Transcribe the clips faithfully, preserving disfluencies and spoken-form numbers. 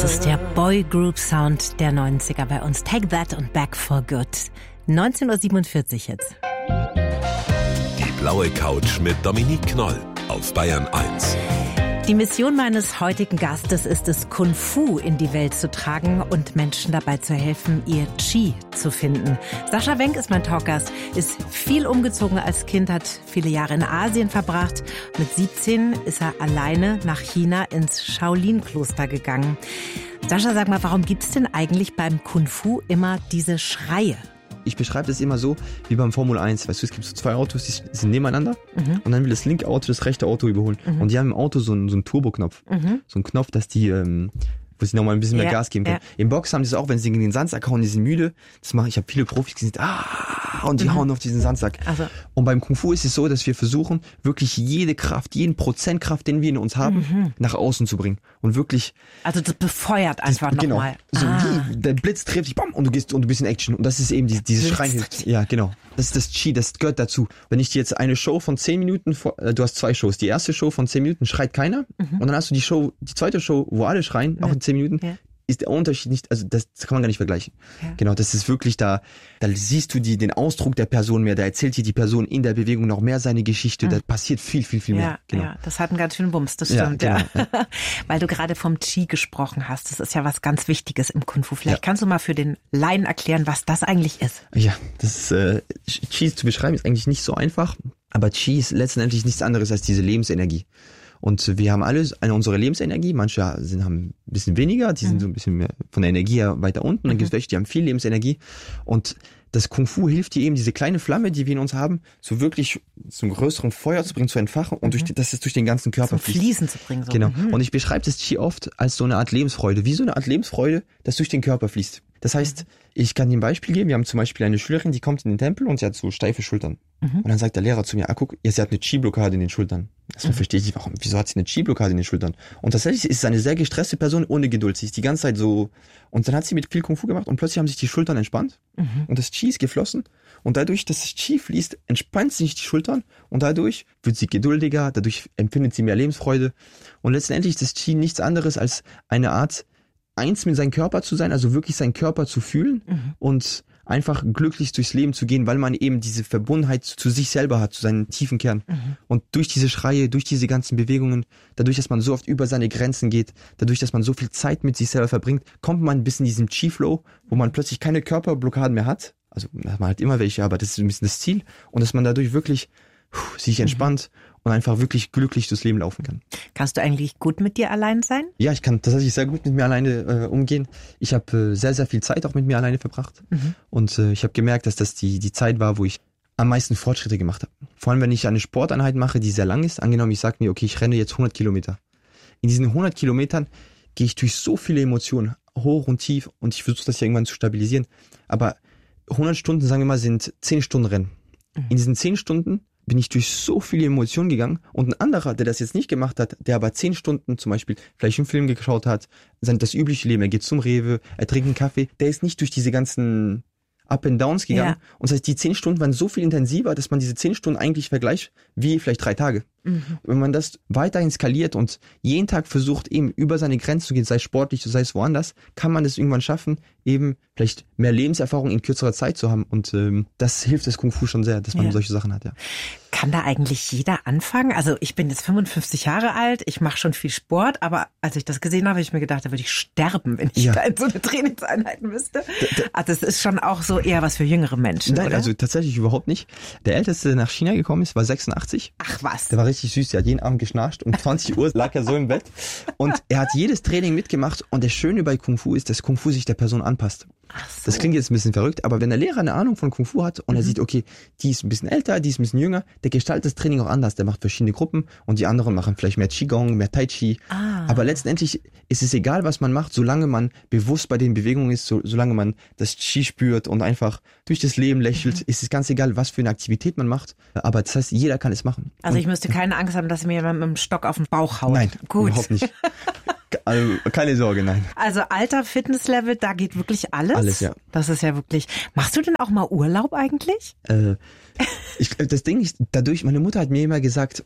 Das ist der Boygroup-Sound der neunziger bei uns. Take That und Back for Good. neunzehn Uhr siebenundvierzig jetzt. Die blaue Couch mit Dominique Knoll auf Bayern eins. Die Mission meines heutigen Gastes ist es, Kung Fu in die Welt zu tragen und Menschen dabei zu helfen, ihr Qi zu finden. Sascha Wenk ist mein Talkgast, ist viel umgezogen als Kind, hat viele Jahre in Asien verbracht. Mit siebzehn ist er alleine nach China ins Shaolin-Kloster gegangen. Sascha, sag mal, warum gibt es denn eigentlich beim Kung Fu immer diese Schreie? Ich beschreibe das immer so wie beim Formel eins. Weißt du, es gibt so zwei Autos, die sind nebeneinander mhm. und dann will das linke Auto das rechte Auto überholen. Mhm. Und die haben im Auto so einen, so einen Turboknopf. Mhm. So einen Knopf, dass die, ähm, wo sie nochmal ein bisschen mehr ja, Gas geben können. Ja. Im Box haben die das auch, wenn sie gegen den Sandsack hauen, die sind müde. Das mache ich. Ich habe viele Profis gesehen, ah, und die mhm. hauen auf diesen Sandsack. Also. Und beim Kung Fu ist es so, dass wir versuchen, wirklich jede Kraft, jeden Prozent Kraft, den wir in uns haben, mhm. nach außen zu bringen. Und wirklich. Also das befeuert einfach nochmal. Genau. So ah. wie der Blitz trifft dich, bam, und du gehst und du bist in Action. Und das ist eben die, dieses Schreien hilft. Ja, genau. Das ist das Qi, das gehört dazu. Wenn ich dir jetzt eine Show von zehn Minuten, vor, äh, du hast zwei Shows. Die erste Show von zehn Minuten schreit keiner. Mhm. Und dann hast du die Show, die zweite Show, wo alle schreien, ja. auch in zehn Minuten. Ja. Ist der Unterschied nicht, also das kann man gar nicht vergleichen. Ja. Genau, das ist wirklich da, da siehst du die, den Ausdruck der Person mehr, da erzählt dir die Person in der Bewegung noch mehr seine Geschichte, mhm. da passiert viel, viel, viel mehr. Ja, genau. ja, das hat einen ganz schönen Bums, das stimmt, ja. Genau, ja. Weil du gerade vom Qi gesprochen hast, das ist ja was ganz Wichtiges im Kung Fu. Vielleicht ja. kannst du mal für den Laien erklären, was das eigentlich ist. Ja, das ist, äh, Qi zu beschreiben ist eigentlich nicht so einfach, aber Qi ist letztendlich nichts anderes als diese Lebensenergie. Und wir haben alle eine unsere Lebensenergie. Manche sind, haben ein bisschen weniger, die sind mhm. so ein bisschen mehr von der Energie her weiter unten. Dann mhm. gibt es welche, die haben viel Lebensenergie. Und das Kung Fu hilft dir eben, diese kleine Flamme, die wir in uns haben, so wirklich zum größeren Feuer zu bringen, zu entfachen und mhm. durch, dass es durch den ganzen Körper zum fließt. Fließen zu bringen. So. Genau. Mhm. Und ich beschreibe das Qi oft als so eine Art Lebensfreude. Wie so eine Art Lebensfreude, das durch den Körper fließt. Das heißt, ich kann dir ein Beispiel geben. Wir haben zum Beispiel eine Schülerin, die kommt in den Tempel und sie hat so steife Schultern. Mhm. Und dann sagt der Lehrer zu mir, ah, guck, ja, sie hat eine Qi-Blockade in den Schultern. Das mhm. verstehe ich nicht, warum. Wieso hat sie eine Qi-Blockade in den Schultern? Und tatsächlich ist sie eine sehr gestresste Person ohne Geduld. Sie ist die ganze Zeit so. Und dann hat sie mit viel Kung Fu gemacht und plötzlich haben sich die Schultern entspannt. Mhm. Und das Qi ist geflossen. Und dadurch, dass das Qi fließt, entspannt sich die Schultern. Und dadurch wird sie geduldiger. Dadurch empfindet sie mehr Lebensfreude. Und letztendlich ist das Qi nichts anderes als eine Art, eins mit seinem Körper zu sein, also wirklich seinen Körper zu fühlen mhm. und einfach glücklich durchs Leben zu gehen, weil man eben diese Verbundenheit zu sich selber hat, zu seinem tiefen Kern. Mhm. Und durch diese Schreie, durch diese ganzen Bewegungen, dadurch, dass man so oft über seine Grenzen geht, dadurch, dass man so viel Zeit mit sich selber verbringt, kommt man bis in diesen Qi-Flow, wo man plötzlich keine Körperblockaden mehr hat. Also man hat immer welche, aber das ist ein bisschen das Ziel. Und dass man dadurch wirklich puh, sich entspannt mhm. und einfach wirklich glücklich durchs Leben laufen kann. Kannst du eigentlich gut mit dir allein sein? Ja, ich kann tatsächlich sehr gut mit mir alleine äh, umgehen. Ich habe äh, sehr, sehr viel Zeit auch mit mir alleine verbracht. Mhm. Und äh, ich habe gemerkt, dass das die, die Zeit war, wo ich am meisten Fortschritte gemacht habe. Vor allem, wenn ich eine Sporteinheit mache, die sehr lang ist. Angenommen, ich sage mir, okay, ich renne jetzt hundert Kilometer. In diesen hundert Kilometern gehe ich durch so viele Emotionen, hoch und tief. Und ich versuche das ja irgendwann zu stabilisieren. Aber hundert Stunden, sagen wir mal, sind zehn Stunden Rennen. Mhm. In diesen zehn Stunden bin ich durch so viele Emotionen gegangen und ein anderer, der das jetzt nicht gemacht hat, der aber zehn Stunden zum Beispiel vielleicht einen Film geschaut hat, das übliche Leben, er geht zum Rewe, er trinkt einen Kaffee, der ist nicht durch diese ganzen Up and Downs gegangen. Ja. Und das heißt, die zehn Stunden waren so viel intensiver, dass man diese zehn Stunden eigentlich vergleicht wie vielleicht drei Tage. Mhm. Wenn man das weiterhin skaliert und jeden Tag versucht, eben über seine Grenzen zu gehen, sei es sportlich, sei es woanders, kann man es irgendwann schaffen, eben vielleicht mehr Lebenserfahrung in kürzerer Zeit zu haben. Und ähm, das hilft das Kung Fu schon sehr, dass man ja. solche Sachen hat, ja. Kann da eigentlich jeder anfangen? Also ich bin jetzt fünfundfünfzig Jahre alt, ich mache schon viel Sport, aber als ich das gesehen habe, habe ich mir gedacht, da würde ich sterben, wenn ich ja. da in so eine Trainingseinheit müsste. Da, da, also das ist schon auch so eher was für jüngere Menschen, Nein, oder? Also tatsächlich überhaupt nicht. Der Älteste, der nach China gekommen ist, war sechsundachtzig. Ach was. Der war richtig süß, der hat jeden Abend geschnarcht. Um zwanzig Uhr lag er so im Bett. Und er hat jedes Training mitgemacht. Und das Schöne bei Kung Fu ist, dass Kung Fu sich der Person anpasst. Ach so. Das klingt jetzt ein bisschen verrückt, aber wenn der Lehrer eine Ahnung von Kung Fu hat und mhm. er sieht, okay, die ist ein bisschen älter, die ist ein bisschen jünger, der gestaltet das Training auch anders. Der macht verschiedene Gruppen und die anderen machen vielleicht mehr Qigong, mehr Tai Chi. Ah. Aber letztendlich ist es egal, was man macht, solange man bewusst bei den Bewegungen ist, so, solange man das Qi spürt und einfach durch das Leben lächelt, mhm. ist es ganz egal, was für eine Aktivität man macht. Aber das heißt, jeder kann es machen. Also und, ich müsste keine Angst haben, dass mir jemand mit dem Stock auf den Bauch haut. Nein, Gut. überhaupt nicht. Also, keine Sorge, nein. Also Alter, Fitnesslevel, da geht wirklich alles? Alles, ja. Das ist ja wirklich... Machst du denn auch mal Urlaub eigentlich? Äh, ich, das Ding ist, dadurch, meine Mutter hat mir immer gesagt,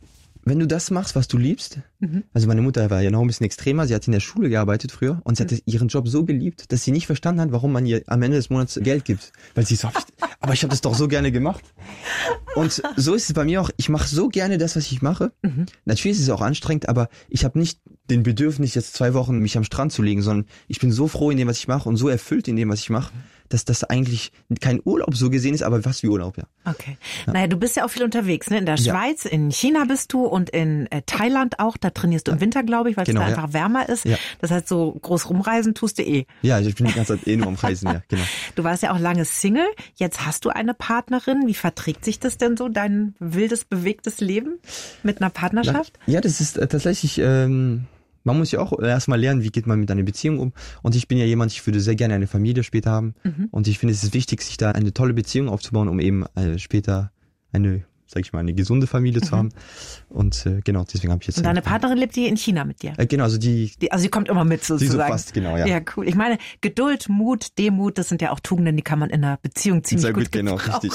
wenn du das machst, was du liebst, mhm. also meine Mutter war ja noch ein bisschen extremer, sie hat in der Schule gearbeitet früher und sie mhm. hatte ihren Job so geliebt, dass sie nicht verstanden hat, warum man ihr am Ende des Monats Geld gibt. Weil sie so, aber ich habe das doch so gerne gemacht. Und so ist es bei mir auch, ich mache so gerne das, was ich mache. Mhm. Natürlich ist es auch anstrengend, aber ich habe nicht den Bedürfnis, jetzt zwei Wochen mich am Strand zu legen, sondern ich bin so froh in dem, was ich mache und so erfüllt in dem, was ich mache, dass das eigentlich kein Urlaub so gesehen ist, aber fast wie Urlaub, ja. Okay. Ja. Naja, du bist ja auch viel unterwegs, ne? In der Schweiz, ja. in China bist du und in äh, Thailand auch. Da trainierst du im Winter, glaube ich, weil genau, es da ja. einfach wärmer ist. Ja. Das heißt, so groß rumreisen tust du eh. Ja, ich bin die ganze Zeit eh nur am Reisen, ja, genau. Du warst ja auch lange Single. Jetzt hast du eine Partnerin. Wie verträgt sich das denn so, dein wildes, bewegtes Leben mit einer Partnerschaft? Ja, das ist äh, tatsächlich... Ähm Man muss ja auch erstmal lernen, wie geht man mit einer Beziehung um. Und ich bin ja jemand, ich würde sehr gerne eine Familie später haben. Mhm. Und ich finde, es ist wichtig, sich da eine tolle Beziehung aufzubauen, um eben äh, später eine, sag ich mal, eine gesunde Familie mhm. zu haben. Und äh, genau, deswegen habe ich jetzt... Und deine Partnerin lebt die in China mit dir? Äh, genau, also die... die... Also sie kommt immer mit sozusagen? Sie so fast, genau, ja. Ja, cool. Ich meine, Geduld, Mut, Demut, das sind ja auch Tugenden, die kann man in einer Beziehung ziemlich sehr gut, gut genau, richtig.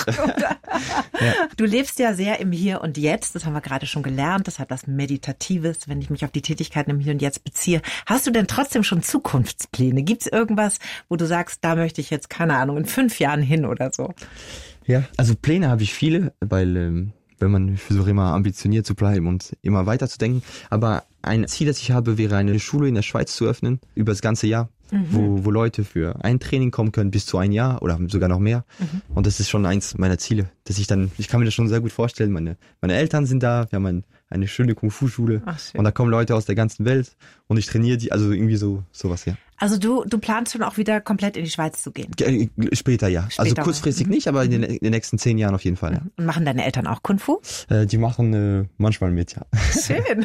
Ja. Du lebst ja sehr im Hier und Jetzt, das haben wir gerade schon gelernt, das hat was Meditatives, wenn ich mich auf die Tätigkeiten im Hier und Jetzt beziehe. Hast du denn trotzdem schon Zukunftspläne? Gibt es irgendwas, wo du sagst, da möchte ich jetzt, keine Ahnung, in fünf Jahren hin oder so? Ja, also Pläne habe ich viele, weil ähm, wenn man versucht immer ambitioniert zu bleiben und immer weiter zu denken. Aber ein Ziel, das ich habe, wäre eine Schule in der Schweiz zu öffnen, über das ganze Jahr. Mhm. Wo, wo Leute für ein Training kommen können, bis zu ein Jahr oder sogar noch mehr. Mhm. Und das ist schon eins meiner Ziele, dass ich dann, ich kann mir das schon sehr gut vorstellen, meine, meine Eltern sind da, wir haben ein, eine schöne Kung-Fu-Schule und da kommen Leute aus der ganzen Welt und ich trainiere die, also irgendwie so, sowas, ja. Also du, du planst schon auch wieder komplett in die Schweiz zu gehen? G- später, ja. Später also kurzfristig mal. Nicht, aber mhm. in, den, in den nächsten zehn Jahren auf jeden Fall, ja. Und machen deine Eltern auch Kung-Fu? Äh, die machen äh, manchmal mit, ja. Schön.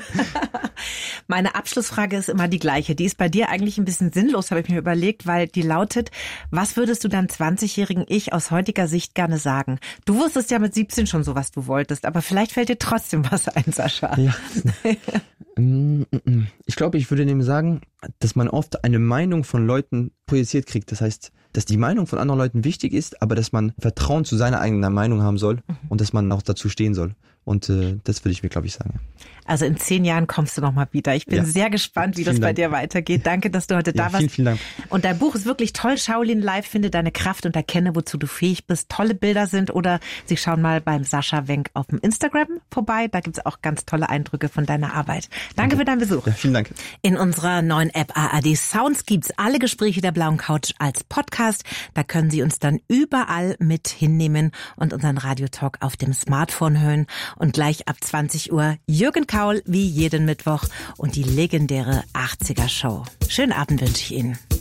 Meine Abschlussfrage ist immer die gleiche. Die ist bei dir eigentlich ein bisschen sinnlos, habe ich mir überlegt, weil die lautet, was würdest du deinem zwanzigjährigen Ich aus heutiger Sicht gerne sagen? Du wusstest ja mit siebzehn schon so, was du wolltest, aber vielleicht fällt dir trotzdem was ein, Sascha. Ja. Ich glaube, ich würde dem sagen, dass man oft eine Meinung von Leuten projiziert kriegt. Das heißt, dass die Meinung von anderen Leuten wichtig ist, aber dass man Vertrauen zu seiner eigenen Meinung haben soll und dass man auch dazu stehen soll. Und äh, das würde ich mir, glaube ich, sagen. Also in zehn Jahren kommst du noch mal wieder. Ich bin ja. sehr gespannt, wie vielen das bei Dank. dir weitergeht. Danke, dass du heute ja, da warst. Vielen, vielen Dank. Und dein Buch ist wirklich toll. Shaolin Live, finde deine Kraft und erkenne, wozu du fähig bist. Tolle Bilder sind. Oder Sie schauen mal beim Sascha Wenk auf dem Instagram vorbei. Da gibt's auch ganz tolle Eindrücke von deiner Arbeit. Danke, Danke. für deinen Besuch. Ja, vielen Dank. In unserer neuen App A R D Sounds gibt's alle Gespräche der Blauen Couch als Podcast. Da können Sie uns dann überall mit hinnehmen und unseren Radiotalk auf dem Smartphone hören. Und gleich ab zwanzig Uhr Jürgen Kaul wie jeden Mittwoch und die legendäre achtziger Show. Schönen Abend wünsche ich Ihnen.